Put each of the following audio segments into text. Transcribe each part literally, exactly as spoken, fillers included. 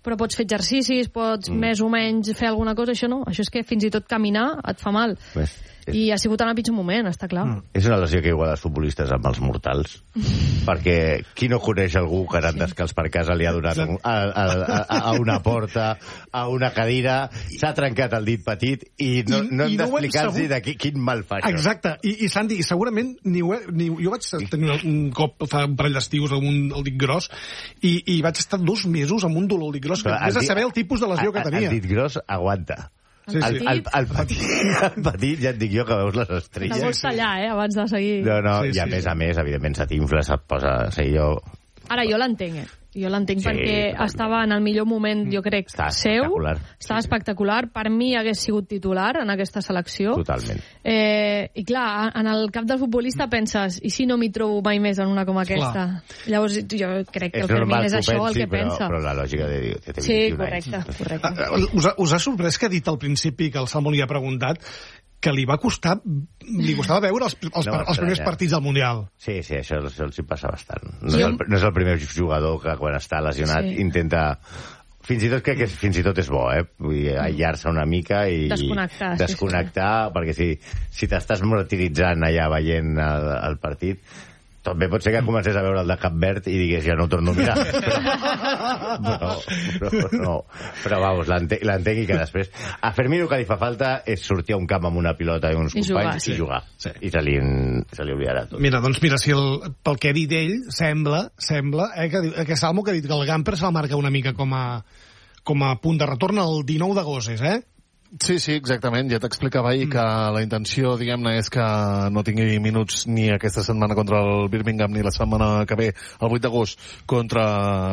però pots fer exercicis, pots mm. més o menys fer alguna cosa, això no. Això és que fins i tot caminar et fa mal. Pues, és... I ha sigut en el pitjor moment, està clar. Mm. És una lesió que igual els futbolistes amb els mortals, perquè qui no coneix algú que anant sí. descalç per casa li ha donat un, a, a, a, a una porta, a una cadira, s'ha trencat el dit petit i no, I, no hem d'explicar-nos de qui, quin mal fa això. Exacte, i, i Santi, i segurament ni, ni, jo vaig tenir un cop fa un parell d'estius amb un, el dit gros i, i vaig estar dos mesos amb un dolor al dit gros, que vés a saber el tipus de lesió que tenia. El dit gros aguanta. Sí, sí. El, el, el, petit, el petit, ja et dic jo que veus les estrelles. Te vols tallar, eh, abans de seguir. No, no, sí, i a sí, més sí. a més, evidentment, se t'infla, se't posa... O sigui, jo... Ara, jo l'entenc, eh? Jo l'entenc sí, perquè totalment. Estava en el millor moment, jo crec, Està seu. Espectacular. Estava sí, espectacular. Per mi hagués sigut titular en aquesta selecció. Totalment. Eh, I clar, en el cap del futbolista penses, i si no m'hi trobo mai més en una com aquesta? Clar. Llavors, jo crec que és el Fermín és això pensi, el que però, pensa. Però la lògica de dir que té sí, vint-i-un correcte, anys. correcte. Uh, us, ha, us ha sorprès que ha dit al principi, que el Samu li ha preguntat, que li va costar, li costava veure els, els, no, els primers partits del Mundial. Sí, sí, això, això els hi passa bastant. No, jo... és el, no és el primer jugador que quan està lesionat sí. intenta... Fins i tot crec que fins i tot és bo, eh? Vull dir, aïllar-se una mica i... Desconnectar. Desconnectar, sí, sí. Perquè si, si t'estàs martiritzant allà veient el, el partit... També pot ser que comencés a veure el de Cap Verd i digués, ja no ho torno a mirar. Però, però, però, no. Però vamos, l'entenc i que després... A Fermín el que li fa falta és sortir a un camp amb una pilota i uns I companys jugar, i jugar. Sí. I se li, se li oblidarà tot. Mira, doncs mira, si el, pel que ha dit ell, sembla, sembla eh, que, que Salmo que ha dit que el Gamper se la marca una mica com a, com a punt de retorn el dinou d'agost, eh? Sí, sí, exactament. Ja t'explicava ahir mm. que la intenció, diguem-ne, és que no tingui minuts ni aquesta setmana contra el Birmingham ni la setmana que ve, el vuit d'agost, contra,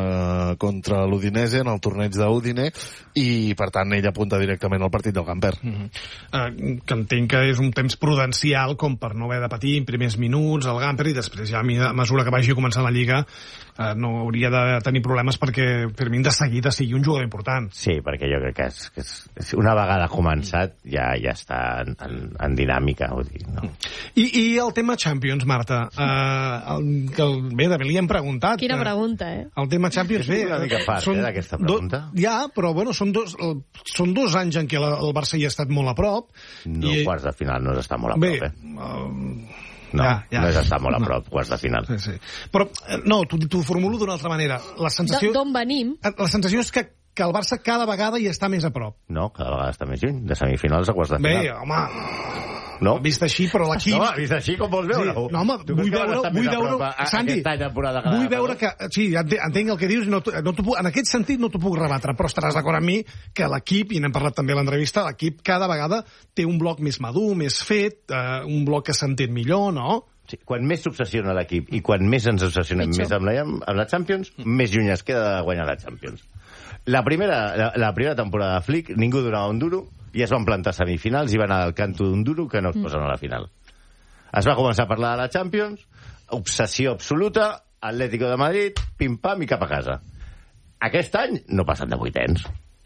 contra l'Udinese, en el torneig d'Udine, i, per tant, ell apunta directament al partit del Gamper. Mm -hmm. uh, que entenc que és un temps prudencial com per no haver de patir en primers minuts el Gamper i després ja a mesura que vagi començant la Lliga uh, no hauria de tenir problemes perquè Fermín de seguida sigui un jugador important. Sí, perquè jo crec que és, que és, és una vegada començat, ja ja està en, en, en dinàmica. Vull dir, no? I, I el tema Champions, Marta, uh, el, que el, bé, també li hem preguntat. Quina uh, pregunta, eh? El tema Champions, bé... És una mica fart, són, eh, d'aquesta pregunta. Do, ja, però bueno, són dos, el, són dos anys en què la, el Barça hi ha estat molt a prop. No, i... quarts de final no és estar molt a bé, prop, eh? Uh, No, ja, ja. no és estar molt a no. prop, quarts de final. Sí, sí. Però, no, t'ho formulo d'una altra manera. La sensació... D'on venim? La sensació és que que el Barça cada vegada hi està més a prop. No, cada vegada està més lluny, de semifinals a quarts de final. Bé, home... No? Vist així, però l'equip... No, vist així com vols veure-ho? Sí. No, home, vull veure... Vull veure... Santi, vull veure que... Sí, entenc el que dius, no, no puc, en aquest sentit no t'ho puc rebatre, però estaràs d'acord amb mi que l'equip, i n'hem parlat també a l'entrevista, l'equip cada vegada té un bloc més madur, més fet, eh, un bloc que s'entén millor, no? Sí, quan més s'obsessiona l'equip i quan més ens obsessionem més amb la, amb la Champions, més lluny es queda de guanyar la Champions. La primera, la, la primera temporada de Flick, ningú donava un duro, i es van plantar semifinals i van anar al canto d'un duro que no es posen a la final. Es va començar a parlar de la Champions, obsessió absoluta, Atlético de Madrid, pim-pam i cap a casa. Aquest any no passen de vuitens.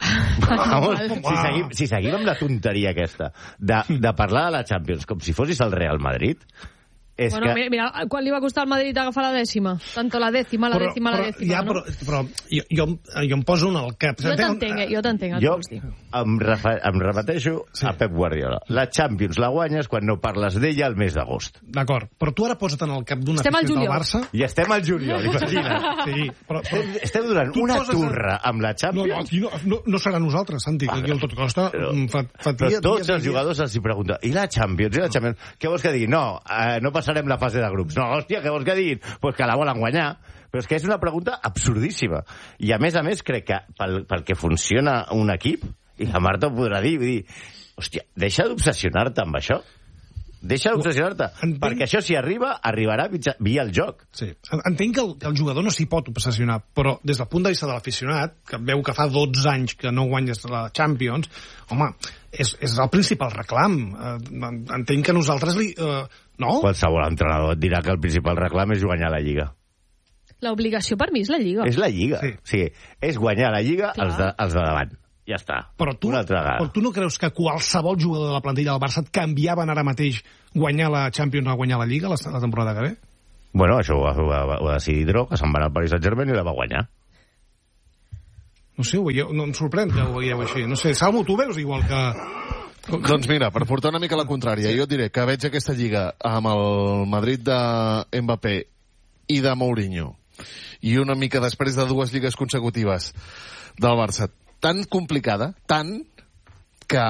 Vamos, si, seguim, si seguim amb la tonteria aquesta de, de parlar de la Champions com si fossis el Real Madrid... És bueno, que... mira, mira, quan li va costar al Madrid agafar la dècima? Tanto la dècima, la però, dècima, la dècima, ja, no? Però, però jo, jo, jo em poso en el cap. Jo t'entenc, jo t'entenc. Jo em, refer, em repeteixo sí. a Pep Guardiola. La Champions la guanyes quan no parles d'ella al mes d'agost. D'acord, però tu ara posa't en el cap d'una afició del Barça... I estem al juliol, imagina't. Sí, però, però... Estem, estem donant una turra en... amb la Champions. No, no, no, no serà nosaltres, Santi, que aquí el tot costa però, fa, fa però dia, tots dia, els jugadors els hi pregunten, i la Champions, i la Champions? Què vols que digui? No, eh, no passarem la fase de grup. No, hòstia, què vols que diguin? Pues que la volen guanyar. Però és que és una pregunta absurdíssima. I a més a més crec que pel, pel que funciona un equip, i la Marta ho podrà dir, vull dir, hòstia, deixa d'obsessionar-te amb això. Deixa d'obsessionar-te. Entenc... Perquè això, si arriba, arribarà via el joc. Sí. Entenc que el, el jugador no s'hi pot obsessionar, però des del punt de vista de l'aficionat, que veu que fa dotze anys que no guanyes la Champions, home, és, és el principal reclam. Uh, entenc que nosaltres li... Uh, no? Qualsevol entrenador et dirà que el principal reclam és guanyar la Lliga. L'obligació per mi és la Lliga. És la Lliga. Sí. O sigui, és guanyar la Lliga els de, els de davant. Ja està. Però tu, però tu no creus que qualsevol jugador de la plantilla del Barça et canviaven ara mateix guanyar la Champions a guanyar la Lliga la, la temporada que ve? Bueno, això ho va, ho va, ho va decidir Dro, que se'n va anar al Paris Saint-Germain i la va guanyar. No sé, ho veieu, no em sorprèn que ho veieu així. No sé, Salmo, tu veus igual que... Doncs mira, per portar una mica la contrària, jo et diré que veig aquesta lliga amb el Madrid de Mbappé i de Mourinho i una mica després de dues lligues consecutives del Barça tan complicada, tant que,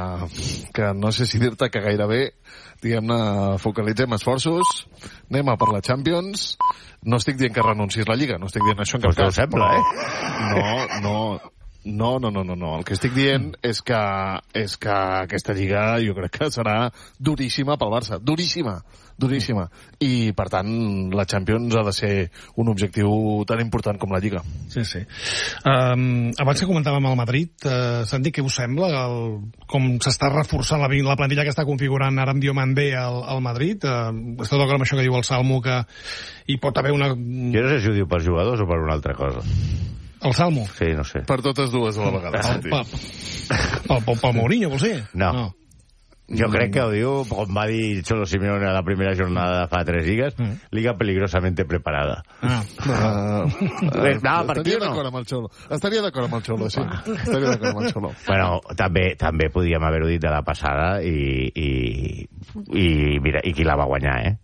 que no sé si dir-te que gairebé diguem-ne, focalitzem esforços, anem a per la Champions. No estic dient que renuncis la Lliga, no estic dient això en cap cas. Sembla, eh? No, no... No, no, no, no, no. El que estic dient és que, és que aquesta Lliga jo crec que serà duríssima pel Barça. Duríssima, duríssima. I, per tant, la Champions ha de ser un objectiu tan important com la Lliga. Sí, sí. Um, abans que comentàvem el Madrid, uh, Santi, què us sembla el, com s'està reforçant la, la plantilla que està configurant ara amb Diomandé al, al Madrid? Uh, està d'acord amb això que diu el Salmo, que hi pot haver una... Jo no sé si ho diu per jugadors o per una altra cosa. El Salmo? Sí, no sé. Per totes dues a la vegada. El, pel, pel, pel, pel Mourinho, vols dir? No. no. Jo crec que ho diu, com va dir Cholo Simeone a la primera jornada de fa tres lligues, mm. Liga peligrosamente preparada. Ah. Uh, uh, no, estaria d'acord amb el Cholo. Estaria d'acord amb el Cholo, sí. Estaria d'acord amb el Cholo. Bueno, també, també podíem haver-ho dit de la passada i, i, i, mira, i qui la va guanyar, eh?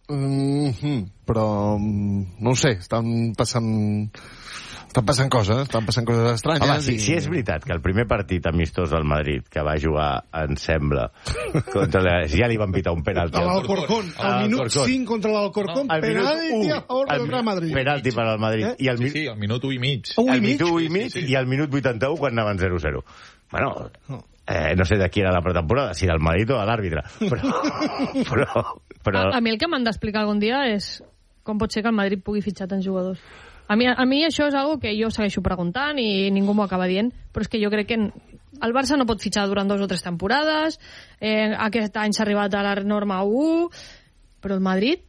Mm-hmm. Però, no ho sé, estan passant... Estan passant coses, estan passant coses estranyes. Home, si, i... si és veritat que el primer partit amistós del Madrid que va jugar, em sembla, contra la... ja li van pitar un penalti. A l'Alcorcón, al minut cinc contra l'Alcorcón, no, penalti a favor del Real Madrid. Penalti per al Madrid. Eh? I el, sí, sí, al minut u i mig. Un al minut u i mig, mig sí, sí. I al minut vuitanta-u quan anaven zero zero. Bueno, eh, no sé de qui era la pretemporada, si del Madrid o de l'àrbitre. Però, però, però... A, a mi el que m'han d'explicar algun dia és com pot ser que el Madrid pugui fitxar tants jugadors. A mi, a mi això és algo que jo segueixo preguntant i ningú m'ho acaba dient, però és que jo crec que el Barça no pot fitxar durant dos o tres temporades, eh, aquest any s'ha arribat a la norma u, però el Madrid,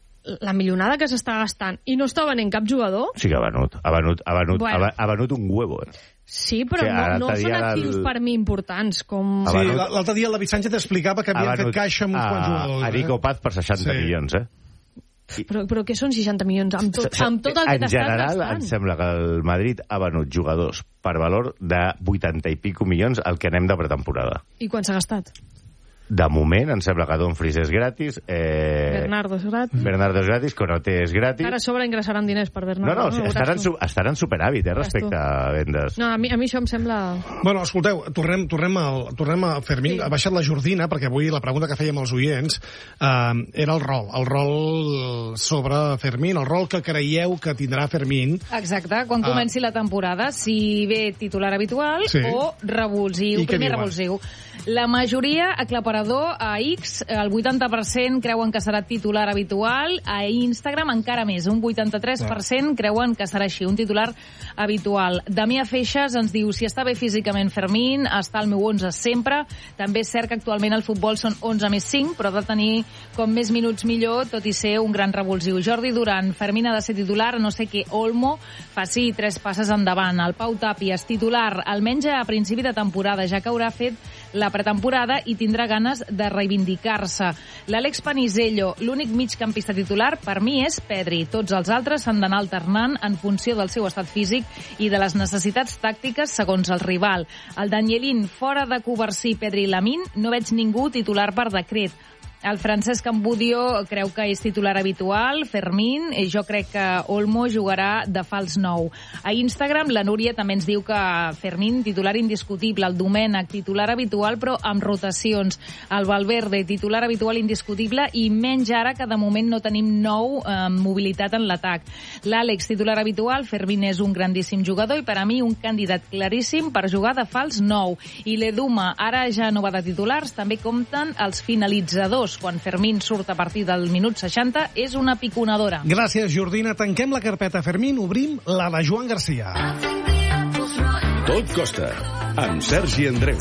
la milionada que s'està gastant i no està venent cap jugador... Sí que ha venut, ha venut, ha venut, bueno. ha, ha venut un huevo, eh? Sí, però o sigui, no, no són actius el... per mi importants, com... Sí, l'altre dia el David Sánchez explicava que havien fet caixa amb uns quants jugadors. A Nico Paz per seixanta sí. milions, eh? Però, però què són seixanta milions? Amb tot, amb tot el que t'estàs gastant? En general, em sembla que el Madrid ha venut jugadors per valor de vuitanta i pico milions el que anem de pretemporada. I quan s'ha gastat? De moment, em sembla que Dumfries és gratis. Eh... Bernardo és gratis. Bernardo és gratis, Konaté és gratis. Ara a sobre ingressaran diners per Bernardo. No, no, no estaran, su estaran superàvit, eh, respecte a vendes. No, a mi, a mi això em sembla... Bueno, escolteu, tornem, tornem, al, tornem a Fermín. Sí. Ha baixat la Jordina, perquè avui la pregunta que fèiem als oients eh, era el rol. El rol sobre Fermín, el rol que creieu que tindrà Fermín. Exacte, quan uh, comenci la temporada, si ve titular habitual sí. o revulsiu, primer revulsiu. La majoria, aclaparador, a X, el vuitanta per cent creuen que serà titular habitual, a Instagram encara més, un vuitanta-tres per cent creuen que serà així, un titular habitual. Damià Feixas ens diu, si està bé físicament Fermín, està al meu onze sempre, també és cert que actualment el futbol són onze més cinc, però ha de tenir com més minuts millor, tot i ser un gran revulsiu. Jordi Duran, Fermín ha de ser titular, no sé què Olmo faci tres passes endavant. El Pau Tàpies, titular, almenys a principi de temporada, ja que haurà fet la pretemporada i tindrà ganes de reivindicar-se. L'Àlex Panisello, l'únic migcampista titular, per mi és Pedri. Tots els altres s'han d'anar alternant en funció del seu estat físic i de les necessitats tàctiques segons el rival. El Danielín, fora de Covarsí, Pedri i Lamín, no veig ningú titular per decret. El Francesc Ambudio creu que és titular habitual, Fermín, i jo crec que Olmo jugarà de fals nou. A Instagram, la Núria també ens diu que Fermín, titular indiscutible, el Domènec, titular habitual, però amb rotacions. El Valverde, titular habitual indiscutible, i menys ara que de moment no tenim nou eh, mobilitat en l'atac. L'Àlex, titular habitual, Fermín és un grandíssim jugador i per a mi un candidat claríssim per jugar de fals nou. I l'Eduma, ara ja no va de titulars, també compten els finalitzadors. Quan Fermín surt a partir del minut seixanta, és una piconadora. Gràcies, Jordina. Tanquem la carpeta Fermín, obrim la de Joan Garcia. Tot costa, amb Sergi Andreu.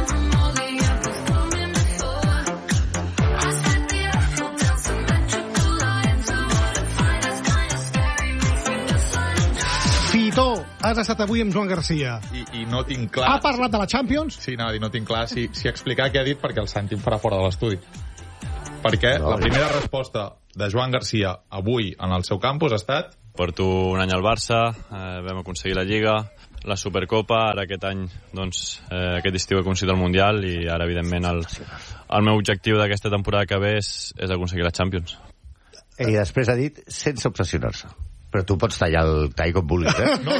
Fitó, has estat avui amb Joan Garcia. I, i no tinc clar... Ha parlat de la Champions? Sí, no, no tinc clar si, si explicar què ha dit perquè el Santi em farà fora de l'estudi. Perquè no, la primera no. resposta de Joan Garcia avui en el seu campus ha estat... Porto un any al Barça, eh, vam aconseguir la Lliga la Supercopa, ara aquest any, doncs, eh, aquest estiu he aconseguit el Mundial i ara, evidentment, el, el meu objectiu d'aquesta temporada que ve és, és aconseguir la Champions. I després ha dit, sense obsessionar-se. Però tu pots tallar el tall com vulguis, eh? No.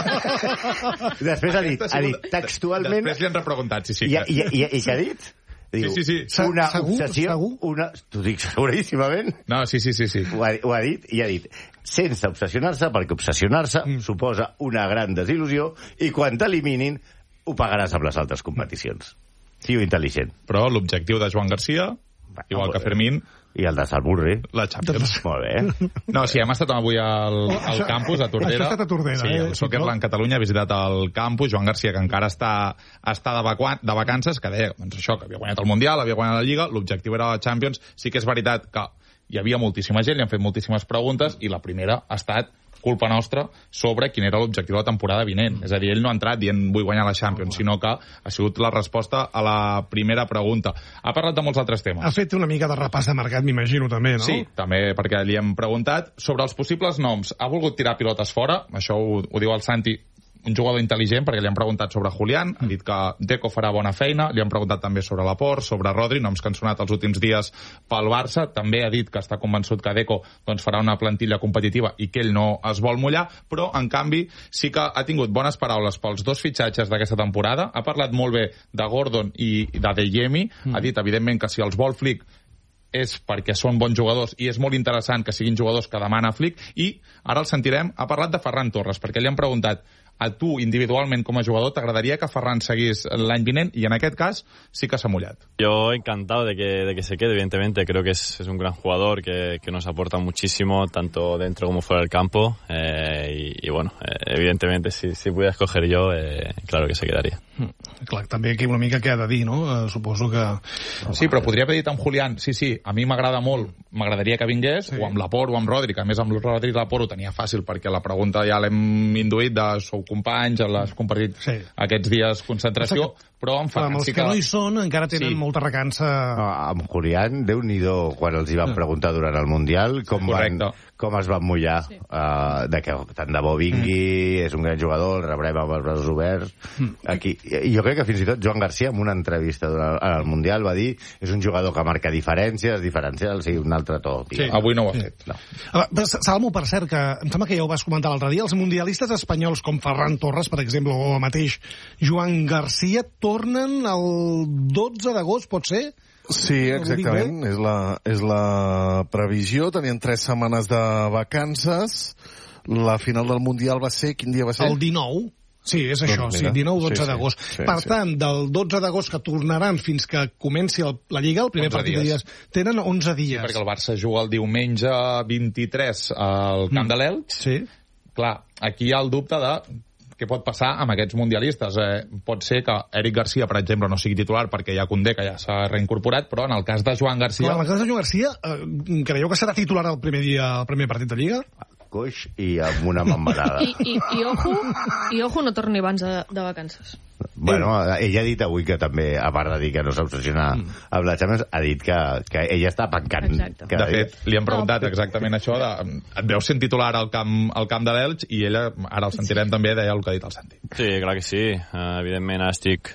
Després ha dit, ha dit textualment... Després li han repreguntat, sí, sí. I, i, i, i què ha dit? Diu, sí, sí, sí. Una segur, obsessió... Segur? Una... T'ho dic seguríssimament. No, sí, sí, sí. sí. Ho, ha, ho ha dit i ha dit, sense obsessionar-se, perquè obsessionar-se mm. suposa una gran desil·lusió i quan t'eliminin ho pagaràs amb les altres competicions. Sigueu intel·ligent. Però l'objectiu de Joan Garcia, bueno, igual que Fermín... I el de Salburri. La Champions. Molt bé. No, sí, hem estat avui al, al campus, a Tordera. Això ha estat a Tordera, sí, eh? el Soccerland Catalunya ha visitat el campus. Joan Garcia, que encara està, està de, vacu- de vacances, que deia doncs això, que havia guanyat el Mundial, havia guanyat la Lliga, l'objectiu era la Champions. Sí que és veritat que hi havia moltíssima gent, li han fet moltíssimes preguntes, i la primera ha estat culpa nostra sobre quin era l'objectiu de la temporada vinent. És a dir, ell no ha entrat dient vull guanyar la Champions, sinó que ha sigut la resposta a la primera pregunta. Ha parlat de molts altres temes. Ha fet una mica de repàs de mercat, m'imagino, també, no? Sí, també, perquè li hem preguntat sobre els possibles noms. Ha volgut tirar pilotes fora, això ho, ho diu el Santi, un jugador intel·ligent, perquè li han preguntat sobre Julián, ha dit que Deco farà bona feina, li han preguntat també sobre Laporte, sobre Rodri, noms que han sonat els últims dies pel Barça, també ha dit que està convençut que Deco doncs, farà una plantilla competitiva i que ell no es vol mullar, però, en canvi, sí que ha tingut bones paraules pels dos fitxatges d'aquesta temporada, ha parlat molt bé de Gordon i de Adeyemi, mm. ha dit, evidentment, que si els vol Flick és perquè són bons jugadors i és molt interessant que siguin jugadors que demana Flick, i ara el sentirem, ha parlat de Ferran Torres, perquè li han preguntat a tu, individualment, com a jugador, t'agradaria que Ferran seguís l'any vinent, y en aquest cas sí que s'ha mullat. Yo encantado de que, de que se quede, evidentemente. Creo que es, es un gran jugador que, que nos aporta muchísimo, tanto dentro como fuera del campo. Eh, y, y bueno, eh, evidentemente, si, si pudiera escoger yo, eh, claro que se quedaría. Mm. Clar, també aquí una mica què ha de dir, no? Eh, suposo que... Sí, però podria haver dit amb Julián, sí, sí, a mi m'agrada molt, m'agradaria que vingués, sí. o amb Laporte o amb Rodri, que a més amb Rodri i Laporte ho tenia fàcil, perquè la pregunta ja l'hem induït de sou companys, l'has compartit sí. aquests dies concentració, però amb Ferran amb els sí que... que no hi són encara tenen sí. molta recança. No, amb Julián, Déu-n'hi-do, quan els hi van preguntar durant el Mundial com, van, com es van mullar sí. uh, de que tant de bo vingui, mm. és un gran jugador, el rebrem amb els braços oberts. Mm. Aquí, jo crec que fins i tot Joan Garcia en una entrevista durant el Mundial va dir és un jugador que marca diferències, diferencials i un altre to. Sí, avui no ho ha sí. fet. No. Salmo, per cert, que em sembla que ja ho vas comentar l'altre dia, els mundialistes espanyols com Ferran Torres, per exemple, o el mateix Joan Garcia, tornen el dotze d'agost, pot ser? Sí, exactament. És la, és la previsió. Tenien tres setmanes de vacances. La final del Mundial va ser... Quin dia va ser? El dinou. Sí, és això, doncs, sí, dinou dotze sí, d'agost. Sí, per sí, tant, sí. del dotze d'agost que tornaran fins que comenci el, la Lliga, el primer partit de dies, tenen onze dies. Sí, perquè el Barça juga el diumenge vint-i-tres al Camp mm. de l'Elx. Sí. Clar, aquí hi ha el dubte de què pot passar amb aquests mundialistes. Eh, pot ser que Eric Garcia, per exemple, no sigui titular perquè hi ha Koundé, que ja s'ha reincorporat, però en el cas de Joan Garcia... Clar, en el cas de Joan Garcia, eh, creieu que serà titular el primer dia, el primer partit de Lliga? Coix i amb una mambalada. I, i, i, ojo, i ojo no torni abans de, de vacances. Bueno, ella ha dit avui que també, a part de dir que no s'obsessiona mm. amb la Champions, ha dit que, que ella està pencant. De fet, li han preguntat no. exactament això de, et veus sent titular al camp, al camp de l'Elx, i ella, ara el sentirem sí. també, deia el que ha dit el Santi. Sí, clar que sí. Uh, evidentment, ara estic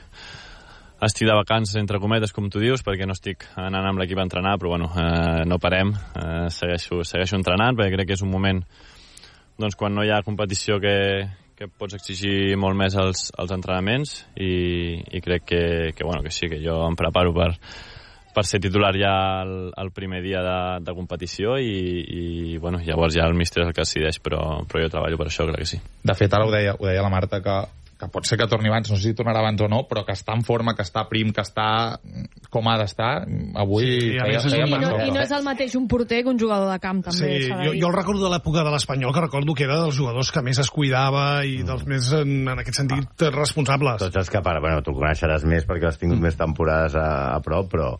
estic de vacances, entre cometes, com tu dius, perquè no estic anant amb l'equip a entrenar, però bueno, eh, no parem, eh, segueixo, segueixo entrenant, perquè crec que és un moment doncs, quan no hi ha competició que, que pots exigir molt més els, els entrenaments i, i crec que, que, bueno, que sí, que jo em preparo per, per ser titular ja el, el primer dia de, de competició i, i bueno, llavors ja el míster és el que decideix, però, però jo treballo per això, crec que sí. De fet, ara ho deia, ho deia la Marta, que que pot ser que torni abans, no sé si tornarà abans o no, però que està en forma, que està prim, que està com ha d'estar, avui... Sí, feia, feia I, no, I no és el mateix un porter que un jugador de camp, també. Sí, jo, jo el recordo de l'època de l'Espanyol, que recordo que era dels jugadors que més es cuidava i mm. dels més, en, en aquest sentit, ah. responsables. Tots els que, para, bueno, tu coneixeràs més perquè has tingut mm. més temporades a, a prop, però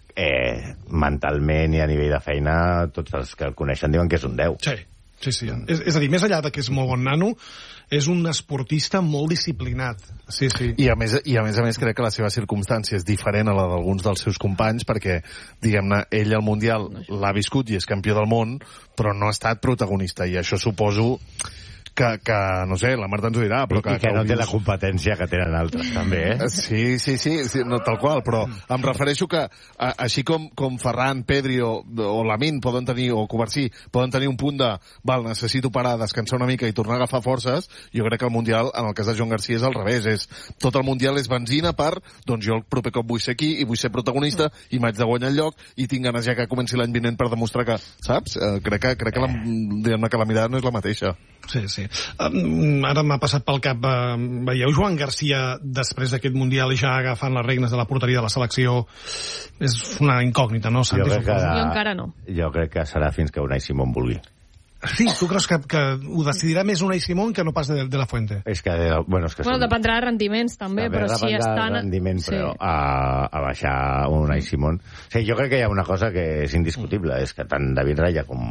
eh, mentalment i a nivell de feina, tots els que el coneixen diuen que és un deu. Sí, sí, sí. Mm. És, és a dir, més enllà de que és molt bon nano, és un esportista molt disciplinat. Sí, sí. I a més, i a més a més crec que la seva circumstància és diferent a la d'alguns dels seus companys perquè, diguem-ne, ell al Mundial l'ha viscut i és campió del món, però no ha estat protagonista, i això suposo que, que no sé, la Marta ens ho dirà, però que... I que, que no té la competència que tenen altres, també, eh? Sí, sí, sí, sí no, tal qual, però em refereixo que, a, així com, com Ferran, Pedri o, o Lamine poden tenir, o Covarsí, poden tenir un punt de, val, necessito parar, descansar una mica i tornar a agafar forces, jo crec que el Mundial, en el cas de Joan Garcia, és al revés, és, tot el Mundial és benzina per, doncs jo el proper cop vull ser aquí, i vull ser protagonista, i m'haig de guanyar el lloc, i tinc ganes ja que comenci l'any vinent per demostrar que, saps? Eh, crec que, crec que la, diguem-ne que la mirada no és la mateixa. Sí, sí. Um, ara m'ha passat pel cap, uh, veieu Joan Garcia després d'aquest Mundial i ja agafant les regnes de la porteria de la selecció? És una incògnita, no? Jo, crec que, jo encara no. Jo crec que serà fins que Unai Simón vulgui. Sí, tu creus que, que ho decidirà més Unai Simón que no pas de, de la Fuente? És que, bueno, és que bueno són... dependrà de rendiments també, també però si estan... rendiment, sí. Però a, a baixar Unai Simón... Sí, jo crec que hi ha una cosa que és indiscutible, és que tant David Raya com,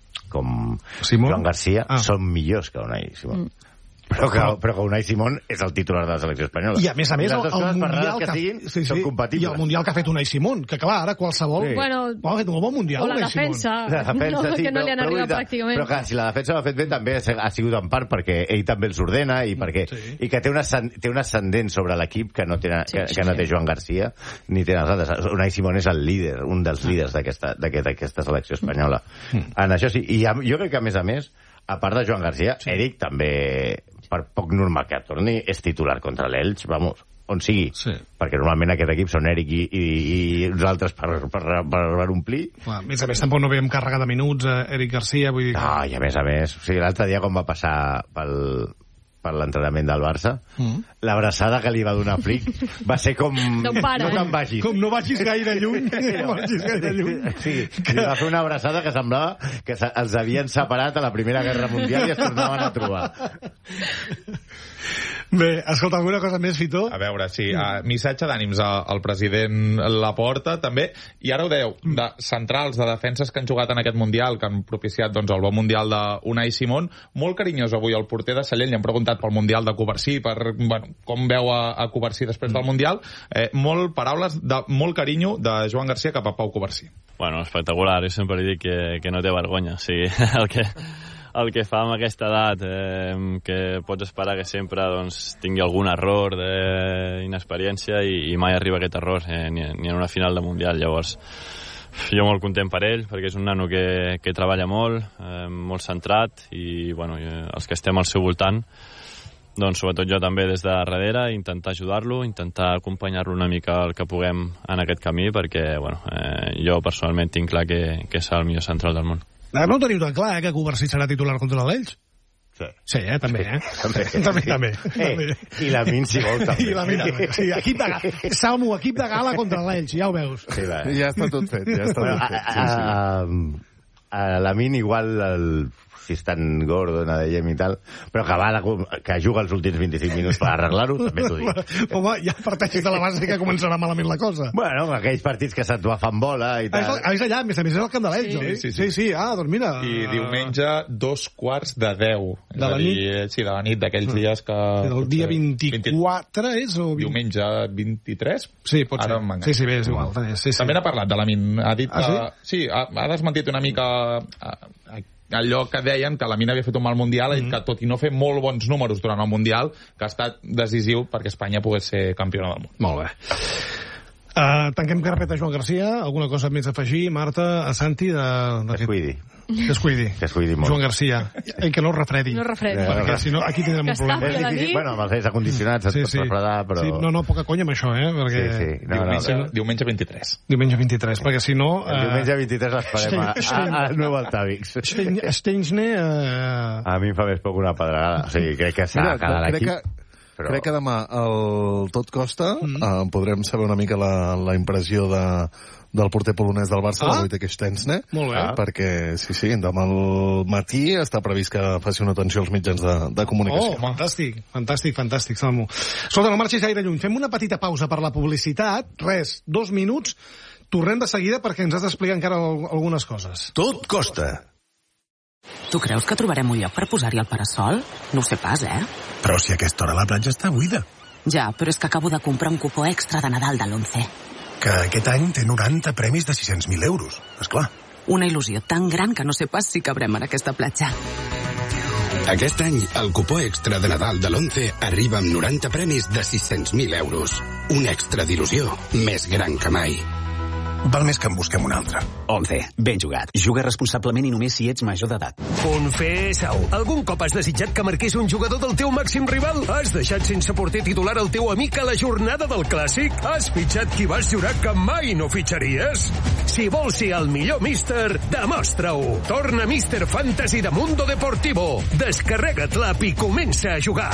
com Simón? Joan Garcia ah. són millors que Unai Simón. Mm. Però que, però que Unai Simón és el titular de la selecció espanyola. I a més a més, el, el Mundial que, que siguin sí, sí, són compatibles. I el Mundial que ha fet Unai Simón, que clar, ara qualsevol... Sí. Bueno, ha fet un bon Mundial, o la Unai defensa, la defensa no, sí, que no però, li han arribat però, pràcticament. Però clar, si la defensa l'ha fet bé, també ha sigut en part perquè ell també els ordena i, perquè, sí. i que té un, ascend, té un ascendent sobre l'equip que no té, sí, que, que no té Joan Garcia ni té els altres. Unai Simón és el líder, un dels líders d'aquesta selecció espanyola. Mm. En això sí. I jo crec que, a més a més, a part de Joan Garcia, sí. Eric també, per poc normal que torni, és titular contra l'Elx, vamos, on sigui. Sí. Perquè normalment aquest equip són Eric i, i, i uns altres per, per, per, per omplir. Clar, a més a més, tampoc no veiem càrrega de minuts a Eric Garcia, vull dir... Que... No, i a més a més, o sigui, l'altre dia quan va passar pel, per l'entrenament del Barça, mm. l'abraçada que li va donar Flick va ser com... No para, no te'n vagis. Com no vagis gaire lluny. No vagis gaire lluny. Sí, li va fer una abraçada que semblava que els havien separat a la Primera Guerra Mundial i es tornaven a trobar. Bé, escolta, alguna cosa més, Fito? A veure, sí, uh, missatge d'ànims al, al president Laporta, també, i ara ho dèieu, de centrals, de defenses que han jugat en aquest Mundial, que han propiciat doncs, el bon Mundial d'Unai Simón, molt carinyós avui el porter de Sallent, li han preguntat pel Mundial de Covarsí, per, bueno, com veu a, a Covarsí després del Mundial, eh, molt paraules de molt carinyo de Joan Garcia cap a Pau Covarsí. Bueno, espectacular, jo sempre li dic que, que no té vergonya, o sigui, el que... el que fa amb aquesta edat, eh, que pots esperar que sempre doncs, tingui algun error d'inexperiència i, i mai arriba aquest error, eh, ni, ni en una final de Mundial. Llavors, jo molt content per ell, perquè és un nano que, que treballa molt, eh, molt centrat, i bueno, els que estem al seu voltant, doncs sobretot jo també des de darrere, intentar ajudar-lo, intentar acompanyar-lo una mica el que puguem en aquest camí, perquè bueno, eh, jo personalment tinc clar que, que és el millor central del món. No ho teniu tan clar, eh, que Covarsí serà titular contra l'Elx? Sí. Sí, eh, també, eh? També, també, també. Eh, també. I la Min, si vol, també. I la Min, sí, equip de gala. Salmo, equip de gala contra l'Elx, ja ho veus. Sí, va. Ja està tot fet, ja està bueno, tot fet. Sí, sí. A, a, a la Min igual el... si és tan gordo, Nadellem i tal, però que, va de, que juga els últims vint-i-cinc minuts per arreglar-ho, també t'ho dic. Home, ja parteixes de la base que començarà malament la cosa. Bueno, aquells partits que se't va fan bola i tal. Ah, és allà, a més a més és el camp de l'Elx, sí, oi? Sí, sí, sí, sí. Ah, doncs mira... I diumenge, dos quarts de deu. De la nit? Dir, sí, de la nit, d'aquells dies que... El dia vint-i-quatre és? O vint... Diumenge vint-i-tres? Sí, pot ser. Sí, sí, bé, és igual. Sí, sí. També n'ha parlat de la Min. Ha dit ah, que... sí? Sí, ha, ha desmentit una mica... A, a, allò que deien que la Mina havia fet un mal Mundial, mm-hmm. i que tot i no fer molt bons números durant el Mundial, que ha estat decisiu perquè Espanya pogués ser campiona del món. Molt bé. Uh, tanquem carpeta Joan Garcia. Alguna cosa més a afegir, Marta, a Santi? De, de que es cuidi. Que es cuidi. Que es cuidi molt. Joan Garcia. I que no refredi. No refredi. Perquè si no, aquí tindrem un problema. És difícil, bueno, amb els aires acondicionats et sí, pots sí. refredar, però... Sí, no, no, poca conya amb això, eh? Perquè... Sí, sí. No, diumenge, no, no. diumenge vint-i-tres. Diumenge vint-i-tres, perquè si no... El uh... diumenge vint-i-tres l'esperem al nou Altavix. Steinsne... Uh... A mi em fa més poc una pedregada. O sigui, crec que s'ha de quedar l'equip. Però... Crec que demà el Tot Costa mm. eh, podrem saber una mica la, la impressió de, del porter polonès del Barça, ah? el Wojtek Szczęsny. Molt bé. Ah? Perquè, sí, sí, demà al matí està previst que faci una atenció als mitjans de, de comunicació. Oh, fantàstic, fantàstic, fantàstic, Salmo. Escolta, no marxis gaire lluny. Fem una petita pausa per la publicitat. Res, dos minuts. Tornem de seguida perquè ens has d'explicar encara algunes coses. Tot costa. Tu creus que trobarem un lloc per posar-hi el parasol? No ho sé pas, eh? Però si a aquesta hora la platja està buida. Ja, però és que acabo de comprar un cupó extra de Nadal de l'Once. Que aquest any té noranta premis de sis-cents mil euros, esclar. Una il·lusió tan gran que no sé pas si cabrem en aquesta platja. Aquest any, el cupó extra de Nadal de l'Once arriba amb noranta premis de sis-cents mil euros. Un extra d'il·lusió més gran que mai. Val més que en busquem un altre. Once, ben jugat. Juga responsablement i només si ets major d'edat. Confessa-ho. Algun cop has desitjat que marqués un jugador del teu màxim rival? Has deixat sense porter titular el teu amic a la jornada del Clàssic? Has fitxat qui vas jurar que mai no fitxaries? Si vols ser el millor míster, demostra-ho. Torna Míster Fantasy de Mundo Deportivo. Descarrega't l'app i comença a jugar.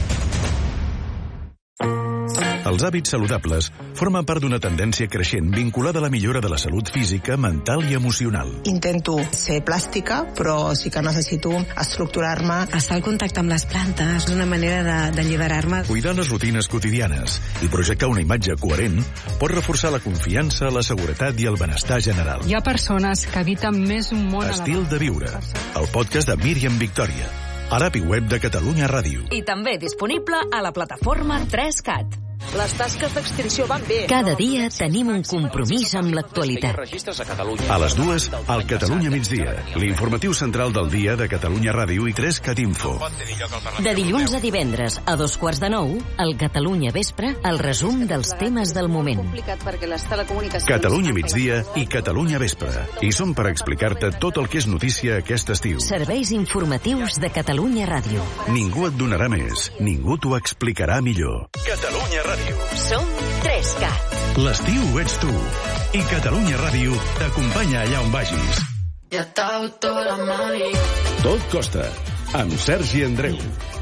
Els hàbits saludables formen part d'una tendència creixent vinculada a la millora de la salut física, mental i emocional. Intento ser plàstica, però sí que necessito estructurar-me. Estar al contacte amb les plantes, una manera d'alliberar-me. Cuidar les rutines quotidianes i projectar una imatge coherent pot reforçar la confiança, la seguretat i el benestar general. Hi ha persones que habiten més un món Estil de viure, el podcast de Míriam Victòria, a l'app i web de Catalunya Ràdio. I també disponible a la plataforma tres cat. Les tasques d'extinció van bé. Cada dia tenim un compromís amb l'actualitat. A les dues, al Catalunya migdia, l'informatiu central del dia de Catalunya Ràdio i tres cat Info. De dilluns a divendres, a dos quarts de nou, al Catalunya Vespre, el resum dels temes del moment. Catalunya migdia i Catalunya Vespre. I som per explicar-te tot el que és notícia aquest estiu. Serveis informatius de Catalunya Ràdio. Ningú et donarà més, ningú t'ho explicarà millor. Catalunya Ràdio. Som tres cat. L'estiu ets tu. I Catalunya Ràdio t'acompanya allà on vagis. Tot costa, amb Sergi Andreu.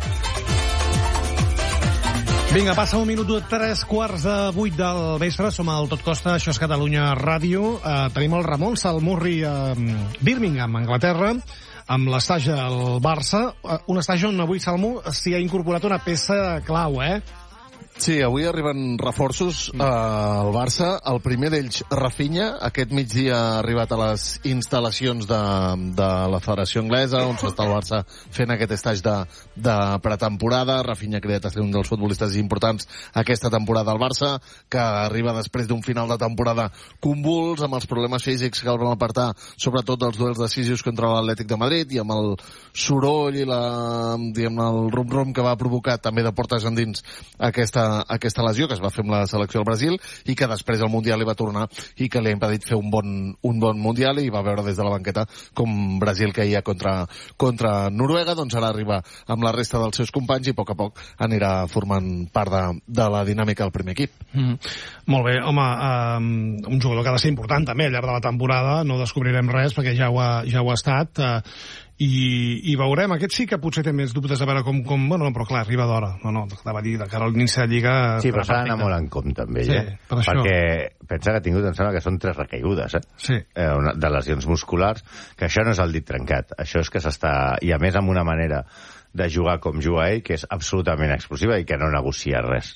Vinga, passa un minut de tres quarts de vuit del vespre. Som al Tot Costa, això és Catalunya Ràdio. Uh, tenim el Ramon Salmurri a Birmingham, Anglaterra, amb l'estatge al Barça. Uh, un estatge on avui Salmo s'hi ha incorporat una peça clau, eh? Sí, avui arriben reforços eh, al Barça. El primer d'ells, Rafinha. Aquest migdia ha arribat a les instal·lacions de, de la Federació Anglesa, on s'està el Barça fent aquest estatge de, de pretemporada. Rafinha ha creat a ser un dels futbolistes importants aquesta temporada al Barça, que arriba després d'un final de temporada convuls, amb els problemes físics que el van apartar, sobretot dels duels decisius contra l'Atlètic de Madrid, i amb el soroll i la, diguem, el rum-rum que va provocar també de portes endins aquesta aquesta lesió que es va fer amb la selecció del Brasil i que després al Mundial li va tornar i que li ha impedit fer un bon, un bon Mundial, i va veure des de la banqueta com Brasil caia contra, contra Noruega. Doncs ara arriba amb la resta dels seus companys i a poc a poc anirà formant part de, de la dinàmica del primer equip. Mm. Molt bé, home, um, un jugador que ha de ser important també al llarg de la temporada. No descobrirem res perquè ja ho ha, ja ho ha estat. Uh, I, i veurem, aquest sí que potser té més dubtes a veure com... com bueno, no, però clar, arriba d'hora. No, no, t'ava dir, de cara a l'inici de Lliga... Sí, però s'ha d'anar molt en compte amb ell, sí, eh? Per perquè pensa que ha tingut, em sembla que són tres recaigudes, eh? Sí. Eh, una, de lesions musculars, que això no és el dit trencat, això és que s'està... I a més amb una manera de jugar com juga ell, que és absolutament explosiva i que no negocia res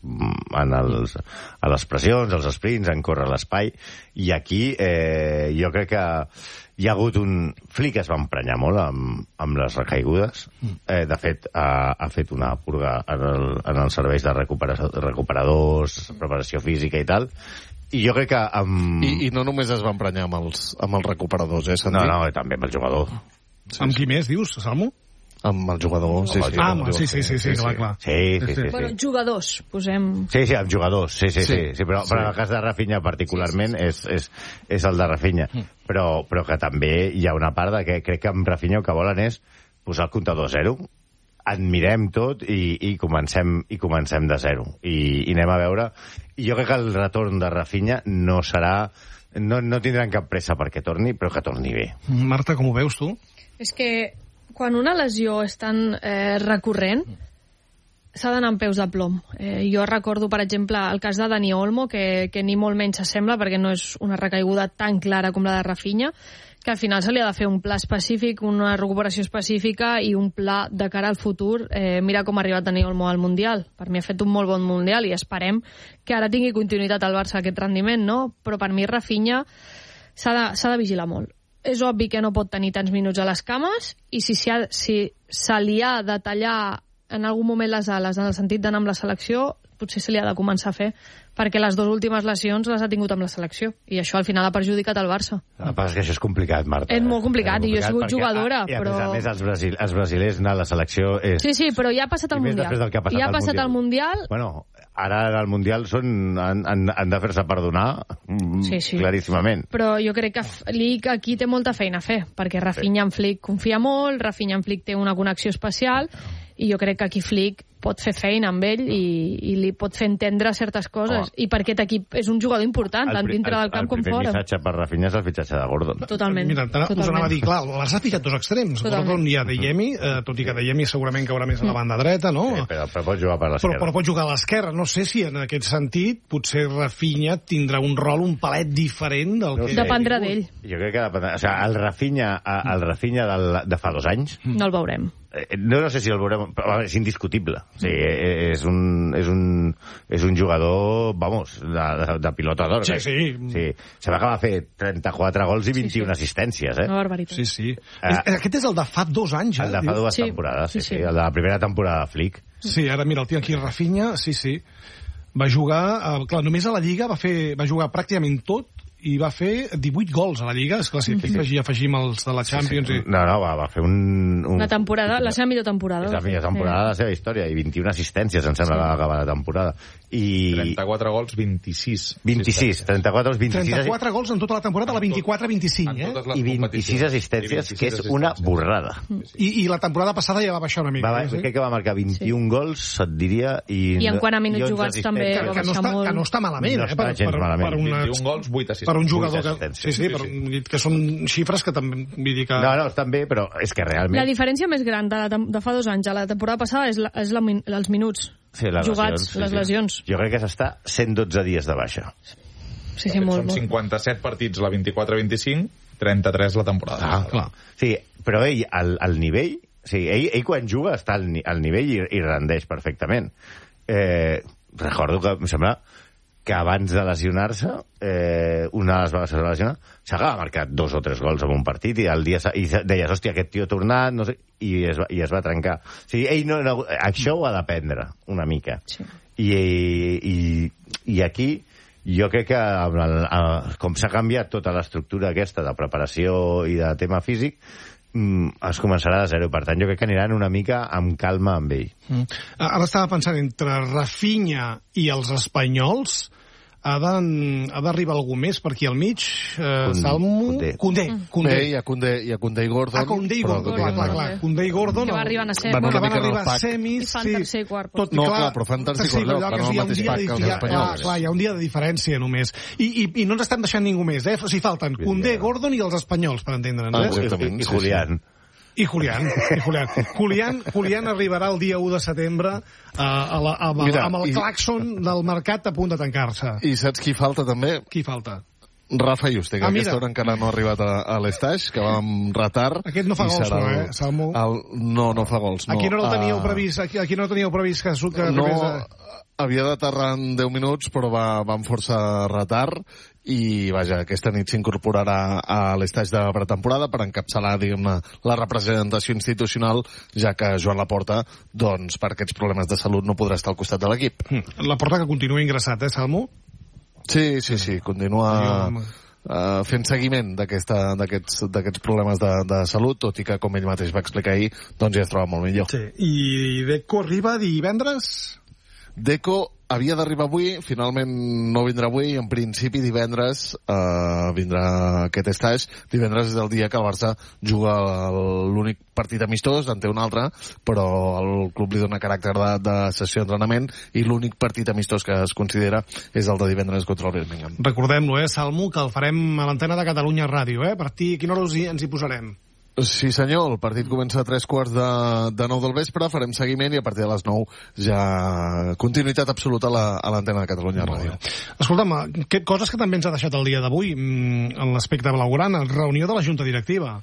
en els, a les pressions, als sprints, en córrer l'espai, i aquí eh, jo crec que hi ha hagut un... Flick es va emprenyar molt amb, amb les recaigudes. Eh, de fet, ha, ha fet una purga en, el, en els serveis de recupera, recuperadors, preparació física i tal, i jo crec que amb... I, i no només es va emprenyar amb els, amb els recuperadors, eh, Santi? No, no, també amb el jugador. Sí, amb qui més, dius, Salmo? Amb el jugador, sí, sí. Ah, sí, sí, sí, sí, clar, clar. Sí, sí, sí. sí. Bueno, jugadors, posem... Sí, sí, amb jugadors, sí, sí, sí. sí, sí però, però en el cas de Rafinha particularment és, és, és el de Rafinha. Però, però que també hi ha una part de que crec que amb Rafinha el que volen és posar el comptador a zero, admirem tot i, i, comencem, i comencem de zero. I, i anem a veure... I jo crec que el retorn de Rafinha no serà... No, no tindran cap pressa perquè torni, però que torni bé. Marta, com ho veus tu? És que quan una lesió és tan eh, recurrent, s'ha d'anar amb peus de plom. Eh, jo recordo, per exemple, el cas de Dani Olmo, que, que ni molt menys s'assembla, perquè no és una recaiguda tan clara com la de Rafinha, que al final se li ha de fer un pla específic, una recuperació específica i un pla de cara al futur. Eh, mira com ha arribat Dani Olmo al Mundial. Per mi ha fet un molt bon Mundial i esperem que ara tingui continuïtat al Barça aquest rendiment, no? Però per mi Rafinha s'ha de, s'ha de vigilar molt. És obvi que no pot tenir tants minuts a les cames i si, ha, si se li ha de tallar en algun moment les ales en el sentit d'anar amb la selecció, potser se li ha de començar a fer, perquè les dues últimes lesions les ha tingut amb la selecció, i això al final ha perjudicat el Barça. El que passa és que això és complicat, Marta. És molt complicat, és i jo he sigut jugadora, I a però... més a més, els, brasil, els brasilers anar a la selecció és... Sí, sí, però ja ha passat el Mundial. Ha passat ja ha passat el Mundial. el Mundial. Bueno, ara al Mundial són, han, han, han de fer-se perdonar sí, sí. claríssimament. Però jo crec que Flick aquí té molta feina a fer, perquè Rafinha en Flick confia molt, Rafinha en Flick té una connexió especial, i jo crec que aquí Flick pot fer feina amb ell i, i li pot fer entendre certes coses. Oh. I per aquest equip és un jugador important, tant dintre del camp com fora. El primer missatge per Rafinha és el fitxatge de Gordon. Totalment. Mira, us anava a dir, clar, les ha fitxat dos extrems. Totalment. Gordon i Adeyemi, eh, tot i que Adeyemi segurament caurà més a la banda dreta, no? Sí, però, però pot jugar per l'esquerra. Però, però pot jugar a l'esquerra. No sé si en aquest sentit potser Rafinha tindrà un rol un palet diferent del no que... Sé. Dependrà d'ell. Jo crec que dependrà. O sigui, el Rafinha, el Rafinha del, de fa dos anys... No el veurem. No, no sé si el veurem, però és indiscutible. O sigui, és un, és un, és un jugador, vamos, de, de, de pilota d'or. Sí, sí. sí. Se va acabar a fer trenta-quatre gols i vint-i-una sí, sí. assistències, eh? Una barbaritat. Sí, sí. Uh, Aquest és el de fa dos anys, eh? El de fa dues sí. temporades, sí, sí, sí. sí. El de la primera temporada de Flick. Sí, ara mira, el tio aquí, Rafinha, sí, sí. Va jugar, uh, clar, només a la Lliga va, fer, va jugar pràcticament tot, i va fer divuit gols a la Lliga. És clar, si aquí afegim, afegim els de la Champions... Sí, sí. I... No, no, va, va fer un, un... Una temporada, la seva millor temporada. És la millor temporada de la seva història, i vint-i-una assistències, em sembla, sí. que va acabar la temporada. I... trenta-quatre gols, vint-i-sis. vint-i-sis, trenta-quatre gols, vint-i-sis... trenta-quatre gols en tota la temporada, la vint-i-quatre vint-i-cinc, eh? I vint-i-sis assistències, que és una borrada. I, I la temporada passada ja va baixar una mica. Va, eh? Crec que va marcar vint-i-un sí. gols, et diria, i... I en quant a minuts jugats també va baixar no està, molt. Que no està malament, no eh? Per, per, per, per una... vint-i-un gols, vuit assistències. Per un jugador que... Sí, sí, però sí. que són xifres que també... Vull dir que... No, no, estan bé, però és que realment... La diferència més gran de, la, de fa dos anys a la temporada passada és, la, és la, els minuts sí, les jugats, lesions, sí, les sí. lesions. Jo crec que s'està cent dotze dies de baixa. Sí, sí, molt, Són molt. cinquanta-set partits la vint-i-quatre vint-i-cinc, trenta-tres la temporada. Ah, clar. Sí, però ell, al, al nivell... Sí, ell, ell quan juga està al, al nivell i, i rendeix perfectament. Eh, recordo que, em sembla, que abans de lesionar-se, eh, una de les vegades que va lesionar, s'acaba marcat dos o tres gols en un partit i, el dia, i deies, hòstia, aquest tio ha tornat, no sé, i es va, i es va trencar. O sigui, ell no, no, això ho ha d'aprendre una mica. Sí. I, i, I aquí jo crec que amb el, el, com s'ha canviat tota l'estructura aquesta de preparació i de tema físic, es començarà de zero. Per tant, jo crec que aniran una mica amb calma amb ell. Mm. Ara estava pensant, entre Rafinha i els espanyols, ha d'arribar algú més per aquí al mig. Eh, Salmo... Koundé. Koundé. Koundé. Bé, hi ha Koundé, hi ha Koundé i Gordon. Ah, Koundé i Gordon, clar, clar, clar. Koundé i Gordon... Que va arribar a ser. Van que van arribar a semis. I fan tercer i quart. Tot, no, clar, clar, però fan tercer i quart lloc, però no el mateix pack que els espanyols. Clar, clar, hi ha un dia de diferència només. I, i, i no ens estem deixant ningú més, eh? O sigui, falten Koundé, Gordon i els espanyols, per entendre'ns. Ah, exactament. I Julián. I Julián, i Julián. Julián, Julián arribarà el dia u de setembre uh, a la, amb, Mira, amb el i... claxon del mercat a punt de tancar-se. I saps qui falta també? Qui falta? Rafa Yuste, que ah, aquesta hora encara no ha arribat a, a l'Estaix, que va amb retard. Aquest no fa gols, no, eh, Salmo? El, no, no fa gols, no. Aquí no el teníeu previst, aquí, aquí no teníeu previst que... que no, a... havia d'aterrar en deu minuts, però va, va amb força retard, i vaja, aquesta nit s'incorporarà a l'Estaix de pretemporada per encapçalar, diguem-ne, la representació institucional, ja que Joan Laporta, doncs, per aquests problemes de salut no podrà estar al costat de l'equip. Laporta que continua ingressat, eh, Salmo? Sí, sí, sí, continua uh, fent seguiment d'aquests problemes de, de salut, tot i que, com ell mateix va explicar ahir, doncs ja es troba molt millor. Sí. I Deco arriba divendres? Deco havia d'arribar avui, finalment no vindrà avui, en principi divendres eh, vindrà aquest estaix. Divendres és el dia que el Barça juga l'únic partit amistós, en té un altre, però el club li dona caràcter de, de sessió d'entrenament, i l'únic partit amistós que es considera és el de divendres contra el Birmingham. Recordem-lo, eh, Salmo, que el farem a l'antena de Catalunya Ràdio, eh? Per ti, a quina hora ens hi posarem? Sí, senyor, el partit comença a tres quarts de, de nou del vespre, farem seguiment i a partir de les nou ja continuïtat absoluta a l'antena de Catalunya Ràdio. Escolta'm, que, coses que també ens ha deixat el dia d'avui en l'aspecte blaugrana, reunió de la Junta Directiva.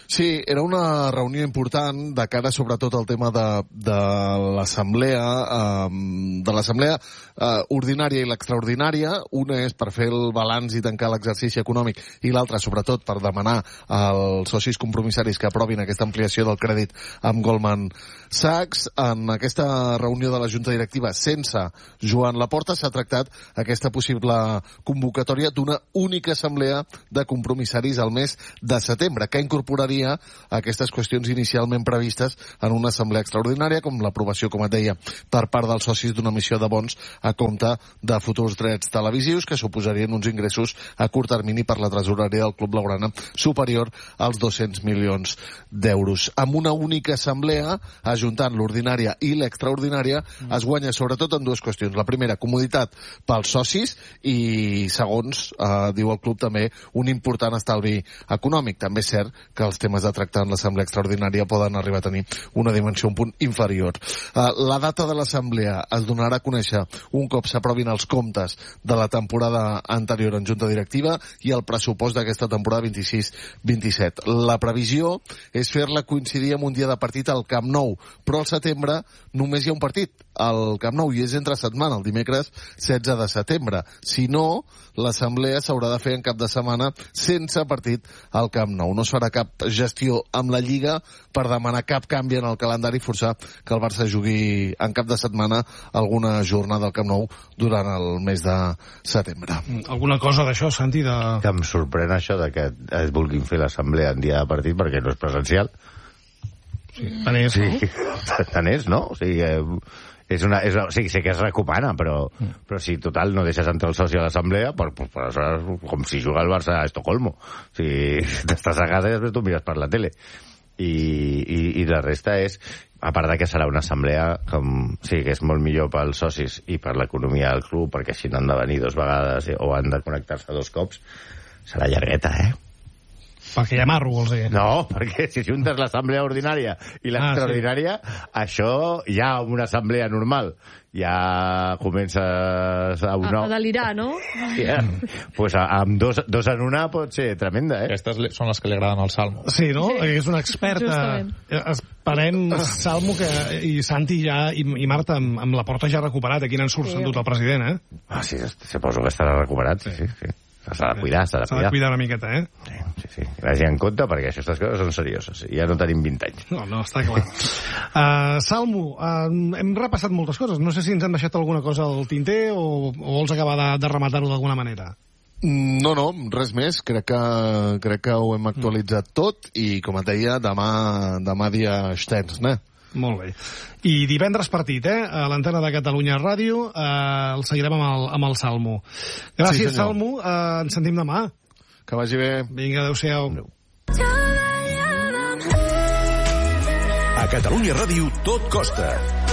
Sí, era una reunió important de cara sobretot al tema de, de l'assemblea eh, de l'assemblea eh, ordinària i l'extraordinària. Una és per fer el balanç i tancar l'exercici econòmic i l'altra sobretot per demanar als socis compromissaris que aprovin aquesta ampliació del crèdit amb Goldman Sachs. En aquesta reunió de la Junta Directiva sense Joan Laporta s'ha tractat aquesta possible convocatòria d'una única assemblea de compromissaris al mes de setembre, que incorporaria aquestes qüestions inicialment previstes en una assemblea extraordinària, com l'aprovació, com et deia, per part dels socis d'una emissió de bons a compte de futurs drets televisius, que suposarien uns ingressos a curt termini per la tresoreria del Club Blaugrana superior als dos-cents milions d'euros. Amb una única assemblea, ajuntant l'ordinària i l'extraordinària, es guanya sobretot en dues qüestions. La primera, comoditat pels socis i, segons, eh, diu el club també, un important estalvi econòmic. També és cert que els temes de tractar en l'assemblea extraordinària poden arribar a tenir una dimensió un punt inferior. Uh, la data de l'assemblea es donarà a conèixer un cop s'aprovin els comptes de la temporada anterior en Junta Directiva i el pressupost d'aquesta temporada vint-i-sis vint-i-set. La previsió és fer-la coincidir amb un dia de partit al Camp Nou, però al setembre només hi ha un partit al Camp Nou i és entre setmana, el dimecres setze de setembre. Si no, l'assemblea s'haurà de fer en cap de setmana sense partit al Camp Nou. No es farà cap gestió amb la Lliga per demanar cap canvi en el calendari i forçar que el Barça jugui en cap de setmana alguna jornada al Camp Nou durant el mes de setembre. Alguna cosa d'això, Santi? De... Que em sorprèn això de que es vulguin fer l'assemblea en dia de partit perquè no és presencial. Sí, tant és, sí, no? Tant és, no? O sigui, eh, és una, és una, sí, sé que es recomana, però, mm. però si total no deixes entrar el soci a l'assemblea, per, per, per aleshores, com si juga el Barça a Estocolmo. O sigui, t'estàs a casa i després tu mires per la tele. I, i, i la resta és, a part de que serà una assemblea com, sí, que és molt millor pels socis i per l'economia del club, perquè així n'han de venir dues vegades o han de connectar-se dos cops, serà llargueta, eh? Perquè hi ha marro, vols dir? No, perquè si juntes l'assemblea ordinària i l'extraordinària, ah, sí. Això ja una assemblea normal ja comences a una... A, a delirar, no? Yeah. Pues amb dos, dos en una pot ser tremenda, eh? Aquestes són les que li agraden al Salmo. Sí, no? Sí. És una experta. Esperem, Salmo, que i Santi ja, i, i Marta, amb, amb la porta ja recuperat. Aquí n'en surt sí. Sentut el president, eh? Ah, sí, suposo que estarà recuperat, sí, sí, sí. S'ha de cuidar, s'ha de cuidar. S'ha de cuidar una miqueta, eh? Sí, sí, sí. Vagi en compte, perquè aquestes coses són serioses. Ja no tenim vint anys. No, no, està clar. uh, Salmo, uh, hem repassat moltes coses. No sé si ens han deixat alguna cosa al tinter o, o vols acabar de, de rematar-ho d'alguna manera. No, no, res més. Crec que, crec que ho hem actualitzat tot i, com et deia, demà, demà dia extens, ne? Molt bé. I divendres partit, eh? A l'antena de Catalunya Ràdio. Eh, el seguirem amb el, amb el Salmo. Gràcies, sí, Salmo. Eh, ens sentim demà. Que vagi bé. Vinga, adeu-siau. Adeu. A Catalunya Ràdio tot costa.